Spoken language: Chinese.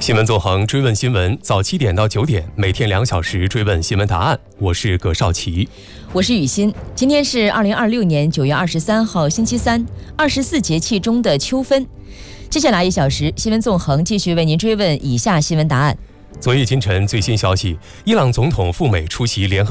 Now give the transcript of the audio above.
新闻纵横追问新闻，早7点到9点，每天2小时追问新闻答案。我是葛少奇， 我是雨欣。今天是2026年9月23号，星期三，24节气中的秋分。接下来1小时，新闻纵横继续为您追问以下新闻答案。 昨夜今晨最新消息，伊朗总统赴美出席联合